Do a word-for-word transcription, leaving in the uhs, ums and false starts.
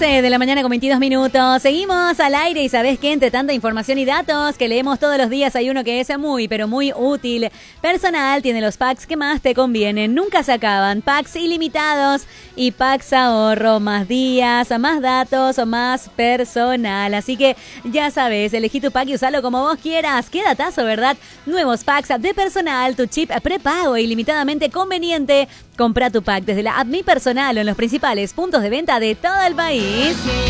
once de la mañana con veintidós minutos. Seguimos al aire y ¿sabés qué? Entre tanta información y datos que leemos todos los días hay uno que es muy, pero muy útil. Personal tiene los packs que más te convienen. Nunca se acaban. Packs ilimitados y packs ahorro. Más días, más datos, más personal. Así que ya sabes, elegí tu pack y usalo como vos quieras. Qué datazo, ¿verdad? Nuevos packs de Personal, tu chip prepago e ilimitadamente conveniente. Compra tu pack desde la app Mi Personal o en los principales puntos de venta de todo el país.